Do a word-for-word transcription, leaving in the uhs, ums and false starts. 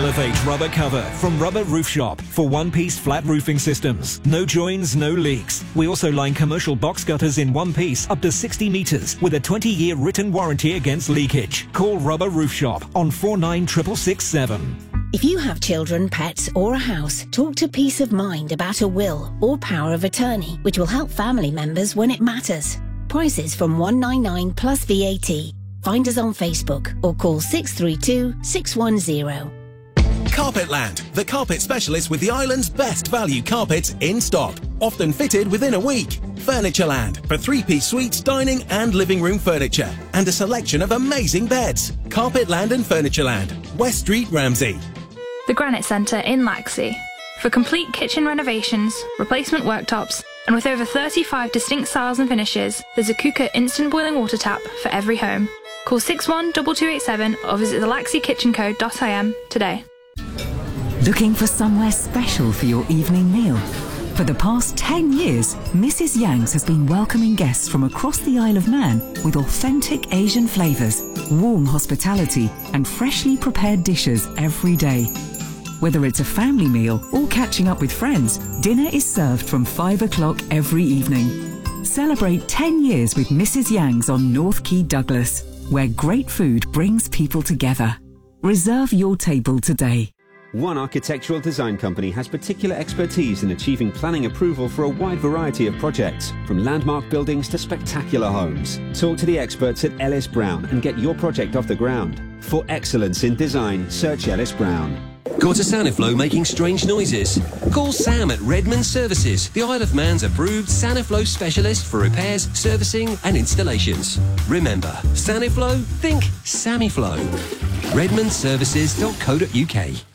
Elevate rubber cover from Rubber Roof Shop for one-piece flat roofing systems. No joins, no leaks. We also line commercial box gutters in one piece up to sixty metres with a twenty-year written warranty against leakage. Call Rubber Roof Shop on four nine six six six seven. If you have children, pets or a house, talk to Peace of Mind about a will or power of attorney, which will help family members when it matters. Prices from one hundred ninety-nine pounds plus V A T. Find us on Facebook or call six three two, six one zero. Carpetland, the carpet specialist with the island's best value carpets in stock, often fitted within a week. Furnitureland for three-piece suites, dining and living room furniture, and a selection of amazing beds. Carpetland and Furnitureland, West Street, Ramsey. The Granite Centre in Laxey. For complete kitchen renovations, replacement worktops, and with over thirty-five distinct styles and finishes, there's a Kuka instant boiling water tap for every home. Call six one two two eight seven or visit the laxey kitchen co dot I M today. Looking for somewhere special for your evening meal? For the past ten years, Missus Yang's has been welcoming guests from across the Isle of Man with authentic Asian flavours, warm hospitality and freshly prepared dishes every day. Whether it's a family meal or catching up with friends, dinner is served from five o'clock every evening. Celebrate ten years with Missus Yang's on North Quay, Douglas, where great food brings people together. Reserve your table today. One architectural design company has particular expertise in achieving planning approval for a wide variety of projects, from landmark buildings to spectacular homes. Talk to the experts at Ellis Brown and get your project off the ground. For excellence in design, search Ellis Brown. Got a Saniflow making strange noises? Call Sam at Redmond Services, the Isle of Man's approved Saniflow specialist for repairs, servicing and installations. Remember, Saniflow, think Samiflow. redmond services dot co dot U K.